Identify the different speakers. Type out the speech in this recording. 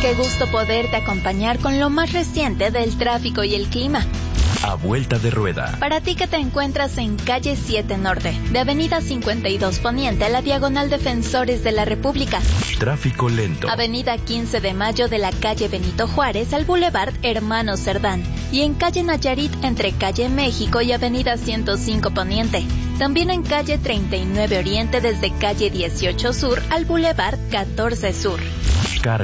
Speaker 1: Qué gusto poderte acompañar con lo más reciente del tráfico y el clima.
Speaker 2: A vuelta de rueda.
Speaker 1: Para ti que te encuentras en calle 7 Norte, de avenida 52 Poniente a la diagonal Defensores de la República.
Speaker 2: Tráfico lento.
Speaker 1: Avenida 15 de Mayo de la calle Benito Juárez al Boulevard Hermano Cerdán. Y en calle Nayarit entre calle México y avenida 105 Poniente. También en calle 39 Oriente desde calle 18 Sur al Boulevard 14 Sur.